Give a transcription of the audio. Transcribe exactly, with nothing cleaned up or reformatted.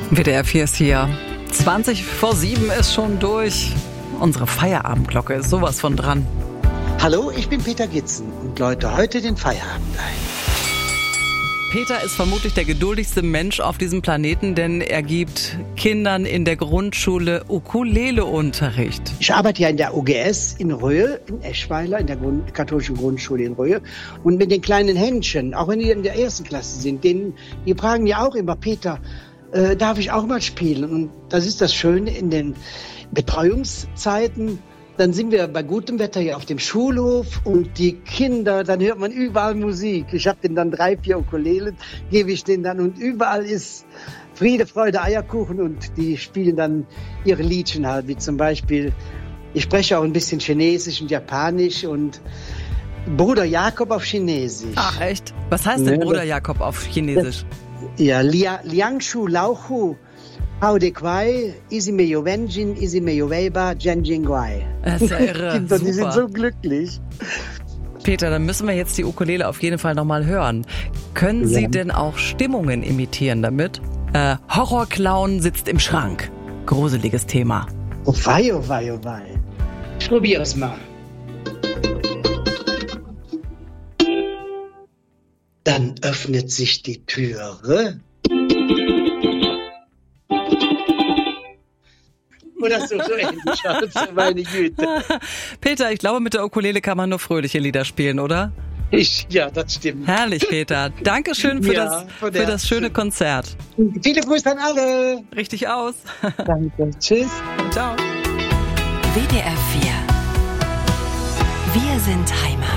W D R vier ist hier. zwanzig vor sieben ist schon durch. Unsere Feierabendglocke ist sowas von dran. Hallo, ich bin Peter Gitzen und läute heute den Feierabend ein. Peter ist vermutlich der geduldigste Mensch auf diesem Planeten, denn er gibt Kindern in der Grundschule Ukulele-Unterricht. Ich arbeite ja in der O G S in Röhe, in Eschweiler, in der Grund- katholischen Grundschule in Röhe. Und mit den kleinen Händchen, auch wenn die in der ersten Klasse sind, denen, die fragen ja auch immer, Peter, äh, darf ich auch mal spielen? Und das ist das Schöne in den Betreuungszeiten. Dann sind wir bei gutem Wetter hier auf dem Schulhof und die Kinder, dann hört man überall Musik. Ich habe denen dann drei, vier Ukulelen, gebe ich denen dann und überall ist Friede, Freude, Eierkuchen und die spielen dann ihre Liedchen halt, wie zum Beispiel, ich spreche auch ein bisschen Chinesisch und Japanisch und Bruder Jakob auf Chinesisch. Ach echt? Was heißt denn Ja, Bruder Jakob auf Chinesisch? Ja, Lia, Liangshu Lauchu. Hau de Quai, Isime Jovenjin, Isime Joveba, Jenjin Guai. Das ist ja irre. Die sind Super. so glücklich. Peter, dann müssen wir jetzt die Ukulele auf jeden Fall nochmal hören. Können Sie Ja. denn auch Stimmungen imitieren damit? Äh, Horrorclown sitzt im Schrank. Gruseliges Thema. Oh wei, oh wei, oh wei. Ich probier's mal. Dann öffnet sich die Türe. Oder so, so ähnlich. Also meine Güte. Peter, ich glaube, mit der Ukulele kann man nur fröhliche Lieder spielen, oder? Ich, ja, das stimmt. Herrlich, Peter. Dankeschön für, Ja, das, von für der- das schöne Konzert. Viele Grüße an alle. Richtig aus. Danke. Tschüss. Ciao. W D R vier. Wir sind Heimat.